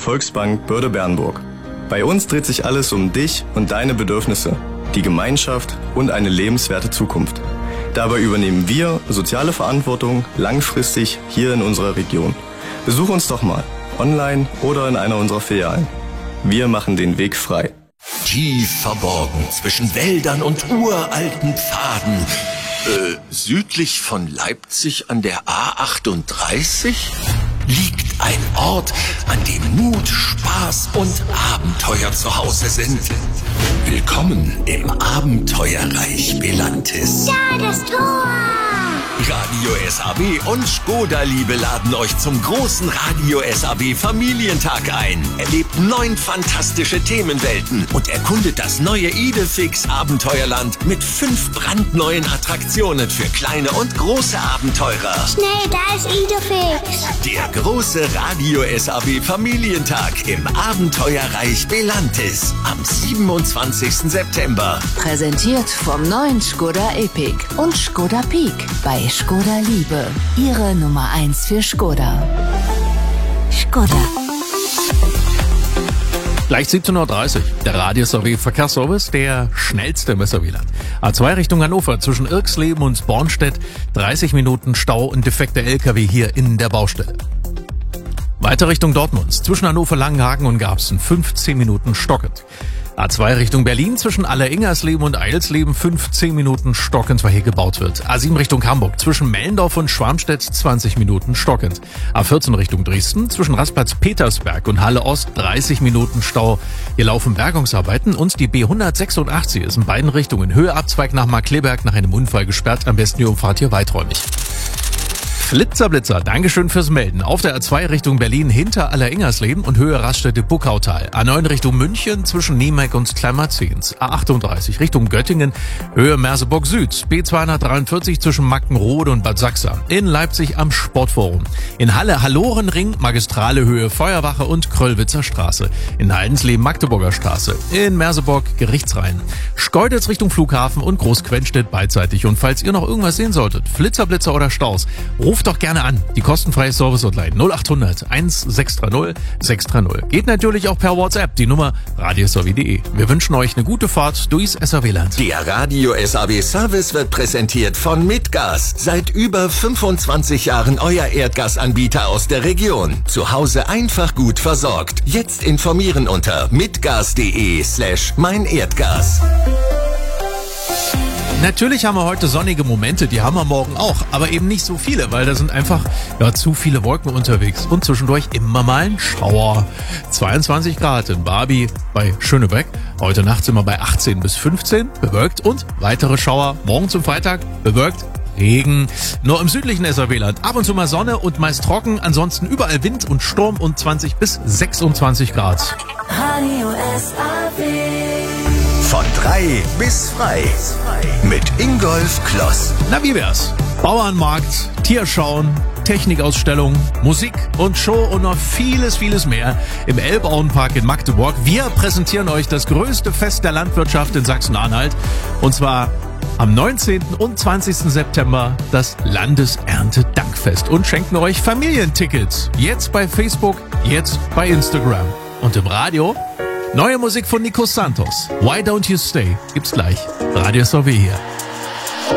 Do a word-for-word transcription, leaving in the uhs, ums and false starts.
Volksbank Börde-Bernburg. Bei uns dreht sich alles um dich und deine Bedürfnisse, die Gemeinschaft und eine lebenswerte Zukunft. Dabei übernehmen wir soziale Verantwortung langfristig hier in unserer Region. Besuch uns doch mal, online oder in einer unserer Filialen. Wir machen den Weg frei. Tief verborgen zwischen Wäldern und uralten Pfaden, äh, südlich von Leipzig an der A achtunddreißig, liegt ein Ort, an dem Mut, Spaß und Abenteuer zu Hause sind. Willkommen im Abenteuerreich Belantis. Da, das Tor! Radio S A B und Skoda Liebe laden euch zum großen Radio S A B Familientag ein. Erlebt neun fantastische Themenwelten und erkundet das neue Idefix Abenteuerland mit fünf brandneuen Attraktionen für kleine und große Abenteurer. Schnell, da ist Idefix. Der große Radio S A B Familientag im Abenteuerreich Belantis am siebenundzwanzigsten September. Präsentiert vom neuen Skoda Epic und Skoda Peak bei Skoda Liebe, Ihre Nummer eins für Skoda. Skoda. Gleich siebzehn Uhr dreißig, der Radio S A B Verkehrsservice, der schnellste im S A B-Land. A zwei Richtung Hannover zwischen Irksleben und Bornstedt, dreißig Minuten Stau und defekte L K W hier in der Baustelle. Weiter Richtung Dortmund, zwischen Hannover-Langenhagen und Garbsen, fünfzehn Minuten stockend. A zwei Richtung Berlin zwischen Alleringersleben und Eilsleben, fünfzehn Minuten stockend, weil hier gebaut wird. A sieben Richtung Hamburg zwischen Mellendorf und Schwarmstedt, zwanzig Minuten stockend. A vierzehn Richtung Dresden zwischen Rastplatz Petersberg und Halle Ost, dreißig Minuten Stau. Hier laufen Bergungsarbeiten und die B hundertsechsundachtzig ist in beiden Richtungen Höheabzweig nach Markkleeberg nach einem Unfall gesperrt. Am besten ihr umfahrt hier weiträumig. Flitzerblitzer, Dankeschön fürs Melden. Auf der A zwei Richtung Berlin hinter Alleringersleben und Höhe Raststätte-Buckautal. A neun Richtung München zwischen Niemeck und Kleinmarzens. A achtunddreißig Richtung Göttingen, Höhe Merseburg Süd. B zweihundertdreiundvierzig zwischen Mackenrode und Bad Sachsa. In Leipzig am Sportforum. In Halle Hallorenring, Magistrale Höhe Feuerwache und Kröllwitzer Straße. In Heidensleben Magdeburger Straße. In Merseburg Gerichtsrhein. Schkeuditz Richtung Flughafen und Großquenstedt beidseitig. Und falls ihr noch irgendwas sehen solltet, Flitzerblitzer oder Staus, ruft doch gerne an. Die kostenfreie Service-Hotline null achthundert sechshundertzwanzig sechshundertzwanzig. Geht natürlich auch per WhatsApp, die Nummer radio s a b punkt d e. Wir wünschen euch eine gute Fahrt durchs S A B-Land. Der Radio S A B Service wird präsentiert von Mitgas. Seit über fünfundzwanzig Jahren euer Erdgasanbieter aus der Region. Zu Hause einfach gut versorgt. Jetzt informieren unter mitgas.de slash mein Erdgas. Natürlich haben wir heute sonnige Momente, die haben wir morgen auch, aber eben nicht so viele, weil da sind einfach ja, zu viele Wolken unterwegs und zwischendurch immer mal ein Schauer. zweiundzwanzig Grad in Barbie bei Schönebeck. Heute Nacht sind wir bei achtzehn bis fünfzehn, bewölkt und weitere Schauer. Morgen zum Freitag bewölkt, Regen. Nur im südlichen S A B-Land ab und zu mal Sonne und meist trocken, ansonsten überall Wind und Sturm und zwanzig bis sechsundzwanzig Grad. Radio S A B. Von drei bis frei. Mit Ingolf Kloss. Na, wie wär's? Bauernmarkt, Tierschauen, Technikausstellung, Musik und Show und noch vieles, vieles mehr im Elbauenpark in Magdeburg. Wir präsentieren euch das größte Fest der Landwirtschaft in Sachsen-Anhalt. Und zwar am neunzehnten und zwanzigsten September das Landeserntedankfest und schenken euch Familientickets. Jetzt bei Facebook, jetzt bei Instagram. Und im Radio neue Musik von Nico Santos. Why Don't You Stay? Gibt's gleich. Radio S A B hier.